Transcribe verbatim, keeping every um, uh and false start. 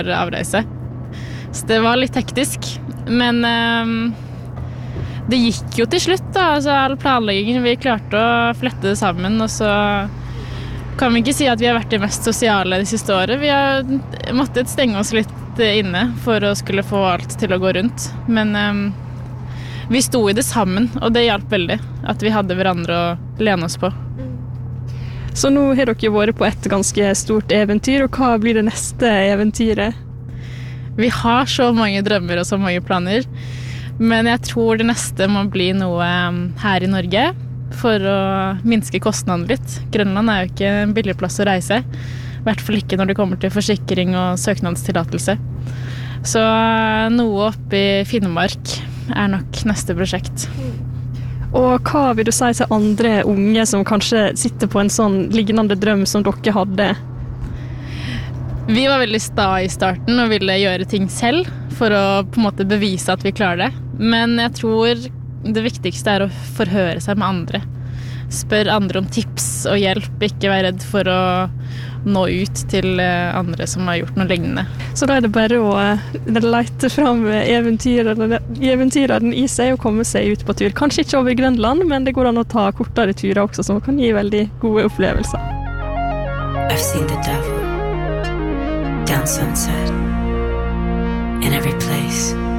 avreise. Så det var litt hektisk, men um, det gikk jo til slutt da, altså all planleggingen, vi klarte å flette det sammen, og så kan vi ikke si at vi har vært det mest sosiale de siste året. Vi har måttet stenge oss litt inne for å skulle få alt til å gå rundt, men um, vi sto i det sammen, og det hjalp veldig, at vi hadde hverandre å lene oss på. Så nå har dere vært på et ganske stort eventyr, og hva blir det neste eventyret? Vi har så mange drømmer og så mange planer, men jeg tror det neste må bli noe her i Norge for å minske kostnadene litt. Grønland er jo ikke en billig plass å reise, i hvert fall ikke når det kommer til forsikring og søknadstillatelse. Så noe oppe i Finnmark er nok neste prosjekt. Og hva vil du si til andre unge som kanskje sitter på en sånn lignende drøm som dere hadde? Vi var veldig sta i starten og ville gjøre ting selv for å på en måte bevise at vi klarer det. Men jeg tror det viktigste er å forhøre seg med andre. Spør andre om tips og hjelp, ikke være redd for å nå ut til andre som har gjort noe lignende. Så da er det bare å lete fram eventyreren, eventyreren i seg og komme seg ut på tur. Kanskje ikke over Grønland, men det går an å ta kortere turer også, som kan gi veldig gode opplevelser. I've seen the devil down sunset in every place.